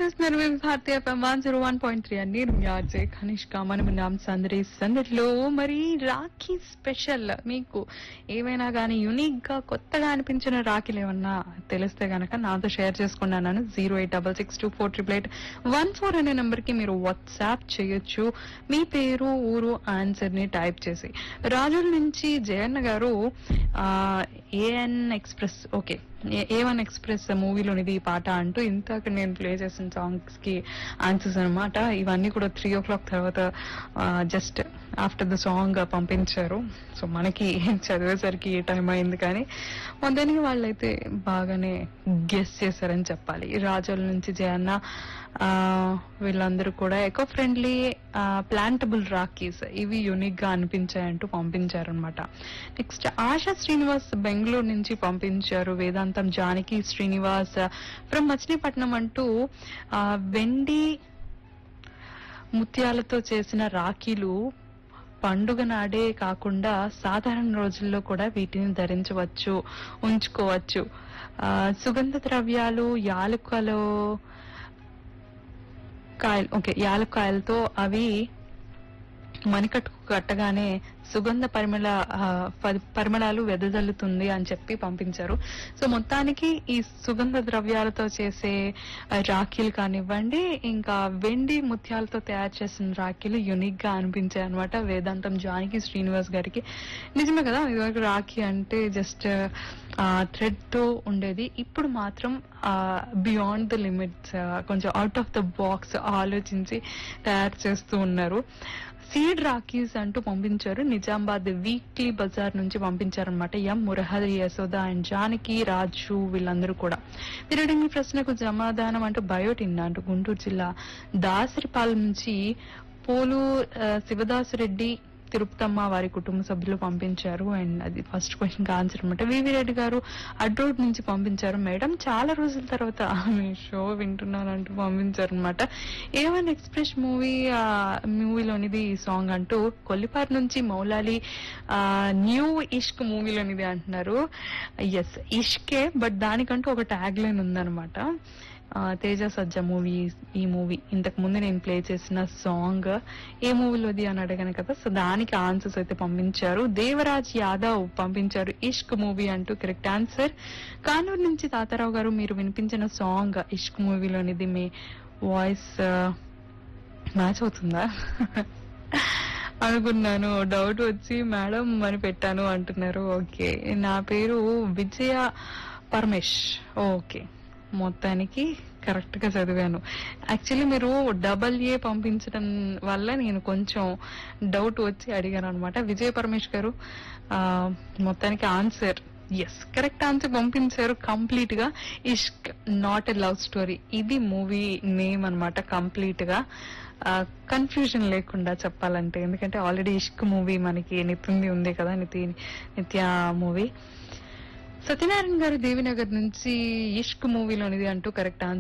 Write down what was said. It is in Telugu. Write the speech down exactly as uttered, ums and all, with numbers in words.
చేస్తున్నారు మేము భారతీయ FM one zero one point three అండి. నేను ఆర్జే కనిష్క. మనం ఉన్నాం సందడి సందడిలో. మరి రాఖీ స్పెషల్ మీకు ఏమైనా కానీ యునిక్ గా కొత్తగా అనిపించిన రాఖీలు ఏమన్నా తెలిస్తే గనక నాతో షేర్ చేసుకున్నాను. Zero eight double six two four triple eight one four అనే నెంబర్ కి మీరు వాట్సాప్ చేయొచ్చు. మీ పేరు ఊరు ఆన్సర్ ని టైప్ చేసి. రాజుల నుంచి జయన్న గారు AN express okay A one express మూవీలోనిది ఈ పాట అంటూ ఇంతక నేను ప్లే చేసిన సాంగ్స్ కి ఆన్సర్స్ అనమాట. ఇవన్నీ కూడా త్రీ ఓ క్లాక్ తర్వాత జస్ట్ ఆఫ్టర్ ద సాంగ్ పంపించారు. సో మనకి చదివేసరికి ఏ టైం అయింది, కానీ మొత్తానికి వాళ్ళైతే బాగానే గెస్ చేశారని చెప్పాలి. రాజుల నుంచి జయన్న వీళ్ళందరూ కూడా ఎకో ఫ్రెండ్లీ ప్లాంటబుల్ రాకీస్ ఇవి యూనిక్ గా అనిపించాయంటూ పంపించారనమాట. నెక్స్ట్ ఆశా శ్రీనివాస్ బెంగళూరు నుంచి పంపించారు. వేదాంతం జానకి శ్రీనివాస్ ఫ్రమ్ మచిలీపట్నం అంటూ వెండి ముత్యాలతో చేసిన రాఖీలు పండుగ నాడే కాకుండా సాధారణ రోజుల్లో కూడా వీటిని ధరించవచ్చు, ఉంచుకోవచ్చు. సుగంధ ద్రవ్యాలు యాలకులు కాయలు ఓకే యాలక్కాయలతో అవి మణికట్టుకు కట్టగానే సుగంధ పరిమళ పరిమళాలు వెదజల్లుతుంది అని చెప్పి పంపించారు. సో మొత్తానికి ఈ సుగంధ ద్రవ్యాలతో చేసే రాఖీలు కానివ్వండి, ఇంకా వెండి ముత్యాలతో తయారు చేసిన రాఖీలు యునిక్ గా అనిపించాయి అనమాట. వేదాంతం జానకి శ్రీనివాస్ గారికి నిజమే కదా, ఇదివరకు రాఖీ అంటే జస్ట్ థ్రెడ్ తో ఉండేది. ఇప్పుడు మాత్రం బియాండ్ ద లిమిట్స్, కొంచెం అవుట్ ఆఫ్ ద బాక్స్ ఆలోచించి తయారు చేస్తూ ఉన్నారు. సీడ్ రాఖీస్ అంటూ పంపించారు. నిజామాబాద్ వీక్లీ బజార్ నుంచి పంపించారనమాట. ఎం మురహరి, యశోద అండ్ జానకి, రాజు వీళ్ళందరూ కూడా. మీరు మీ ప్రశ్నకు సమాధానం అంటూ బయోటిన్ అంటూ గుంటూరు జిల్లా దాసరిపాలెం నుంచి పోలు శివదాసురెడ్డి, తిరుపతమ్మ వారి కుటుంబ సభ్యులు పంపించారు. అండ్ అది ఫస్ట్ క్వశ్చన్ కి ఆన్సర్ అనమాట. వివి రెడ్డి గారు అడ్రోడ్ నుంచి పంపించారు. మేడం చాలా రోజుల తర్వాత మీ షో వింటున్నానంటూ పంపించారు అనమాట. ఏ వన్ ఎక్స్ప్రెస్ మూవీ మూవీలోనిది ఈ సాంగ్ అంటూ కొల్లిపార్ నుంచి మౌలాలి న్యూ ఇష్క్ మూవీలోనిది అంటున్నారు. ఎస్ ఇష్కే, బట్ దానికంటూ ఒక ట్యాగ్ లైన్ ఉందనమాట. తేజ సజ్జ మూవీ ఈ మూవీ ఇంతకు ముందు నేను ప్లే చేసిన సాంగ్ ఏ మూవీలోది అని అడగాను కదా, సో దానికి ఆన్సర్స్ అయితే పంపించారు. దేవరాజ్ యాదవ్ పంపించారు ఇష్క్ మూవీ అంటూ కరెక్ట్ ఆన్సర్. కానూరు నుంచి తాతారావు గారు మీరు వినిపించిన సాంగ్ ఇష్క్ మూవీలోనిది. మీ వాయిస్ మ్యాచ్ అవుతుందా అనుకున్నాను, డౌట్ వచ్చి మేడం అని పెట్టాను అంటున్నారు. ఓకే, నా పేరు విజయ పరమేష్. ఓకే, మొత్తానికి కరెక్ట్ గా చదివాను. యాక్చువల్లీ మీరు డబల్ ఏ పంపించడం వల్ల నేను కొంచెం డౌట్ వచ్చి అడిగాను అనమాట. విజయ పరమేష్ గారు మొత్తానికి ఆన్సర్ ఎస్ కరెక్ట్ ఆన్సర్ పంపించారు. కంప్లీట్ గా ఇష్క్ నాట్ ఎ లవ్ స్టోరీ ఇది మూవీ నేమ్ అనమాట. కంప్లీట్ గా కన్ఫ్యూజన్ లేకుండా చెప్పాలంటే, ఎందుకంటే ఆల్రెడీ ఇష్క్ మూవీ మనకి నితింది ఉంది కదా, నితి నిత్య మూవీ. సత్యనారాయణ గారు దేవినగర్ నుంచి ఇష్క్ మూవీలోనిది అంటూ కరెక్ట్ ఆన్సర్